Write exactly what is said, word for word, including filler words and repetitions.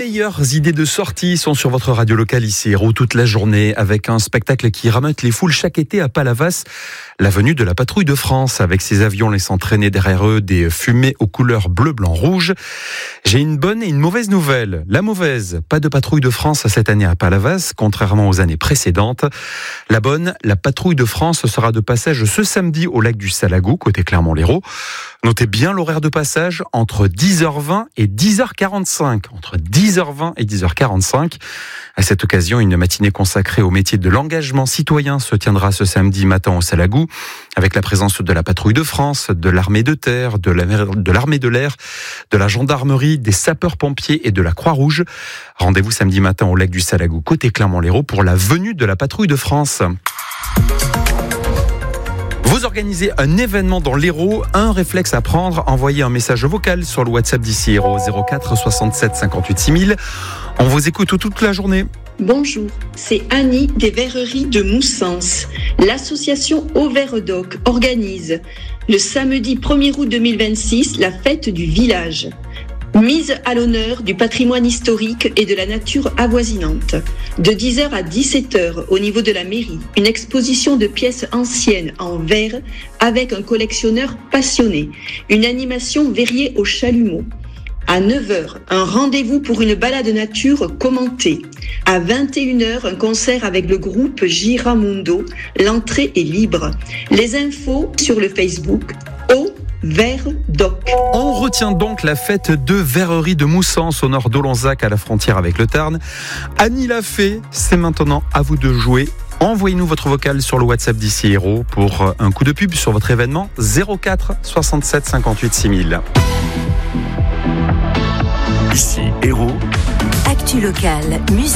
meilleures idées de sortie sont sur votre radio locale ici, Hérault, toute la journée, avec un spectacle qui ramène les foules chaque été à Palavas, la venue de la patrouille de France, avec ses avions laissant traîner derrière eux des fumées aux couleurs bleu, blanc, rouge. J'ai une bonne et une mauvaise nouvelle. La mauvaise, pas de patrouille de France cette année à Palavas, contrairement aux années précédentes. La bonne, la patrouille de France sera de passage ce samedi au lac du Salagou, côté Clermont-Lérault. Notez bien l'horaire de passage entre dix heures vingt et dix heures quarante-cinq. Entre dix heures vingt et dix heures quarante-cinq. À cette occasion, une matinée consacrée au métier de l'engagement citoyen se tiendra ce samedi matin au Salagou, avec la présence de la patrouille de France, de l'armée de terre, de, la, de l'armée de l'air, de la gendarmerie, des sapeurs-pompiers et de la Croix-Rouge. Rendez-vous samedi matin au lac du Salagou, côté Clermont-Lérault, pour la venue de la patrouille de France. Vous organisez un événement dans l'Hérault, un réflexe à prendre, envoyez un message vocal sur le WhatsApp d'ici Hérault zéro quatre soixante-sept cinquante-huit six mille. On vous écoute toute la journée. Bonjour, c'est Annie des Verreries de Moussens. L'association Au Vert Doc organise le samedi premier août deux mille vingt-six la fête du village. Mise à l'honneur du patrimoine historique et de la nature avoisinante. De dix heures à dix-sept heures au niveau de la mairie, une exposition de pièces anciennes en verre avec un collectionneur passionné. Une animation verrier au chalumeau. À neuf heures, un rendez-vous pour une balade nature commentée. À vingt et une heures, un concert avec le groupe Giramundo. L'entrée est libre. Les infos sur le Facebook Au Vert Doc. On retient donc la fête de Verrerie de Moussens au nord d'Olonzac à la frontière avec le Tarn. Annie l'a fait, c'est maintenant à vous de jouer. Envoyez-nous votre vocal sur le WhatsApp d'ici Hérault pour un coup de pub sur votre événement zéro quatre soixante-sept cinquante-huit six mille. Ici Hérault. Actu locale, musique.